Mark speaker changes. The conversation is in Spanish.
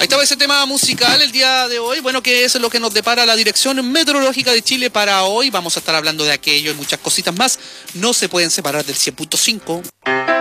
Speaker 1: estaba ese tema musical el día de hoy. Bueno, que es lo que nos depara la Dirección Meteorológica de Chile para hoy. Vamos a estar hablando de aquello y muchas cositas más. No se pueden separar del 100.5.